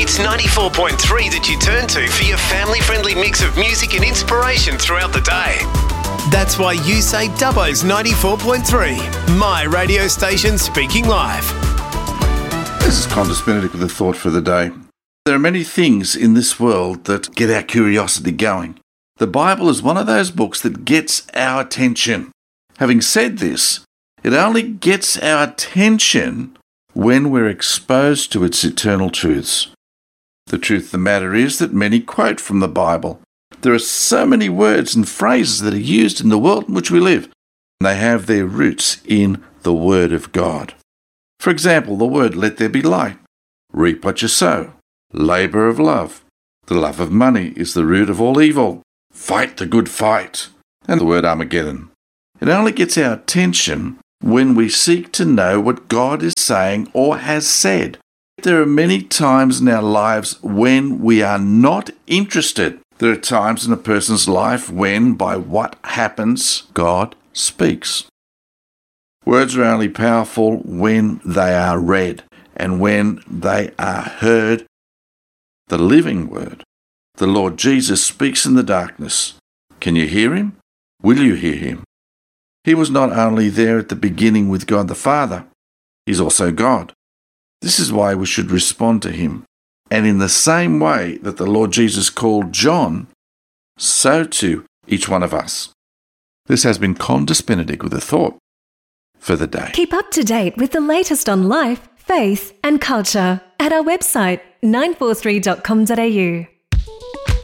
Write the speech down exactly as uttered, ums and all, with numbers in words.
It's ninety-four point three that you turn to for your family-friendly mix of music and inspiration throughout the day. That's why you say Dubbo's ninety-four point three, my radio station speaking live. This is Qantas Benedict with a thought for the day. There are many things in this world that get our curiosity going. The Bible is one of those books that gets our attention. Having said this, it only gets our attention when we're exposed to its eternal truths. The truth of the matter is that many quote from the Bible. There are so many words and phrases that are used in the world in which we live. They have their roots in the Word of God. For example, the word "let there be light," reap what you sow, labour of love, the love of money is the root of all evil, fight the good fight, and the word Armageddon. It only gets our attention when we seek to know what God is saying or has said. There are many times in our lives when we are not interested. There are times in a person's life when, by what happens, God speaks. Words are only powerful when they are read and when they are heard. The living word, the Lord Jesus, speaks in the darkness. Can you hear him? Will you hear him? He was not only there at the beginning with God the Father, he's also God. This is why we should respond to him. And in the same way that the Lord Jesus called John, so too each one of us. This has been Qantas Benedict with a thought for the day. Keep up to date with the latest on life, faith and culture at our website nine four three dot com dot a u.